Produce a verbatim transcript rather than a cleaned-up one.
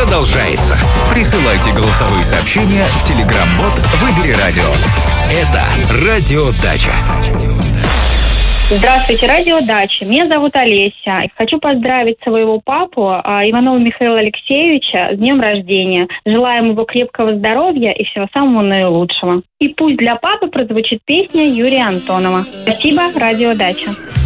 продолжается. Присылайте голосовые сообщения в Telegram-бот «Выбери радио». Это «Радио Дача». Здравствуйте, Радио Дача. Меня зовут Олеся. Хочу поздравить своего папу, Иванова Михаила Алексеевича, с днем рождения. Желаем его крепкого здоровья и всего самого наилучшего. И пусть для папы прозвучит песня Юрия Антонова. Спасибо, Радио Дача.